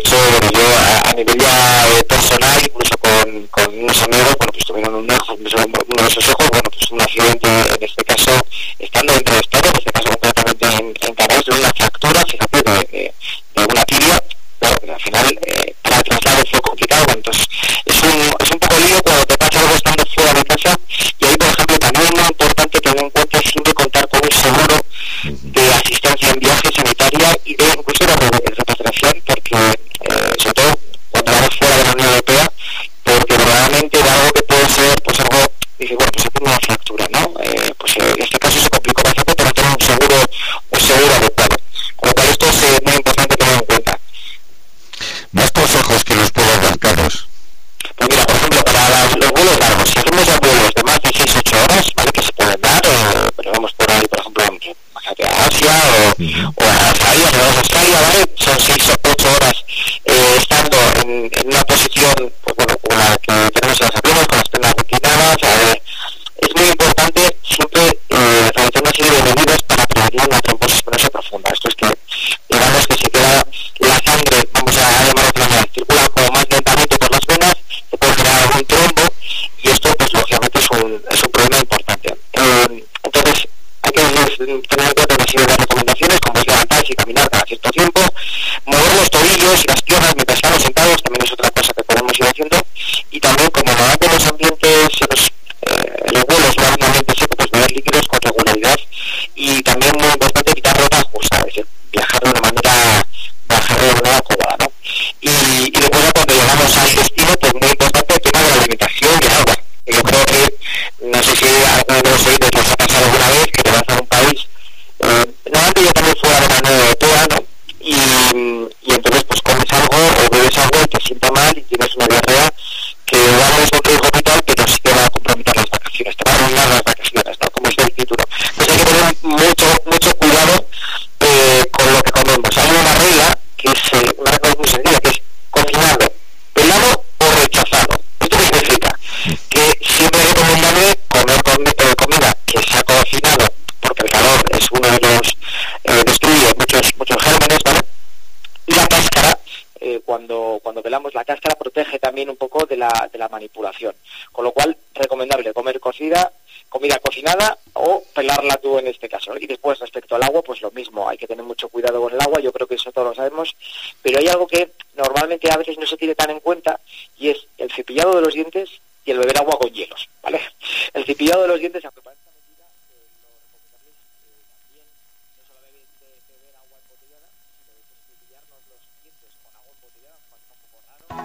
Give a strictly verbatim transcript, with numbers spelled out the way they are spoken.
hecho, bueno, yo a, a nivel ya eh, personal, incluso con, con unos amigos, bueno, pues tuvieron un ojo, uno de esos ojos, bueno, pues un accidente, en este caso, estando dentro de estado, en este caso concretamente en, en Canarias, de una fractura, fíjate, de, de, de una tibia. Claro, pero al final, eh, para el traslado fue complicado, bueno, entonces es un, es un poco lío cuando te pasa algo estando fuera de casa, y ahí, por ejemplo, también es muy importante tener en cuenta siempre contar con un seguro de asistencia en viaje sanitaria y de incluso de repatriación, porque eh, sobre todo cuando vamos fuera de la Unión Europea, porque verdaderamente de algo que puede ser, pues algo, dice, bueno, pues aquí una fractura, ¿no? Eh, pues eh, en este caso se complicó bastante, pero tener un seguro, un seguro adecuado. Con lo cual esto es eh, muy importante tener en cuenta. Más consejos que nos puedan dar, Carlos. Pues mira, por ejemplo, para las, los vuelos largos, si hacemos ya vuelos de más de seis a ocho horas, ¿vale? Que se pueden dar, eh, pero vamos por ahí, por ejemplo, imagínate a Asia o, uh-huh. o a Australia, si vamos a Australia, ¿vale? Son seis o ocho horas eh, estando en, en una posición, pues bueno, como la que tenemos en las aviones, con las piernas reclinadas. Eh, es muy importante siempre eh, realizar una serie de medidas para prevenir una trombosis venosa profunda. Esto es que, digamos que se queda la sangre, vamos a llamarlo de manera, circula como más lentamente por las venas, se puede generar algún trombo, y esto, pues lógicamente, es un, es un problema importante. Eh, entonces, hay que tener en cuenta una serie de recomendaciones, como es levantarse y caminar cada cierto tiempo, mover los tobillos y las piernas mientras estamos sentados, también es otra cosa que podemos ir haciendo, y también, como normalmente los ambientes, los, eh, los vuelos van en un ambiente seco, pues beber líquidos con regularidad, y también muy importante evitar ropa ajusta, es decir, viajar de una manera, viajar de una manera cómoda, ¿no? Y, y después, cuando llegamos al destino, pues muy importante el tema de la alimentación y el agua. Yo creo que, no sé si alguno de los oídos les ha pasado alguna vez, que te vas a un país, eh, normalmente yo también fuera de la Unión Europea, ¿no? Y, y entonces pues comes algo o bebes algo y te sienta mal y tienes una diarrea que igual no es un riesgo vital, pero sí te va a comprometer las vacaciones, te va a arruinar las vacaciones, ¿no? Como es el título. Entonces hay que tener mucho, mucho cuidado eh, con lo que comemos. Hay una regla que es eh, una regla muy sencilla, que es cocinado, pelado o rechazado. ¿Esto qué significa? Que siempre es recomendable comer con, eh, comida que se ha cocinado, porque el calor es uno de los eh, destruye muchos muchos gérmenes, ¿vale? Y la cáscara, eh, cuando cuando pelamos la cáscara, protege también un poco de la de la manipulación, con lo cual recomendable comer cocida, comida cocinada o pelarla tú en este caso. Y después, respecto al agua, pues lo mismo, hay que tener mucho cuidado con el agua, yo creo que eso todos lo sabemos, pero hay algo que normalmente a veces no se tiene tan en cuenta, y es el cepillado de los dientes y el beber agua con hielos, ¿vale? El cepillado de los dientes, aunque parezca mentira, eh, lo recomendable es eh, también no solamente beber agua embotellada, sino de cepillarnos los dientes con agua embotellada, parece un poco raro.